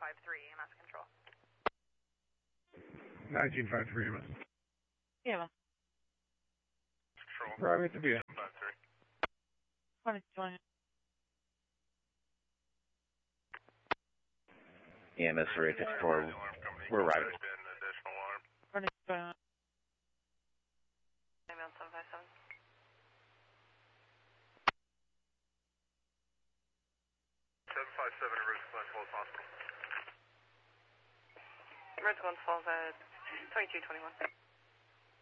1953, EMS control. 1953, EMS. Yeah, Control. Private to be 53. 2020. EMS for 854. We're arriving. Additional alarm. 2020. Ambulance 757. 757 Emergency Glen Falls Hospital. Emergency Glen Falls at 2221.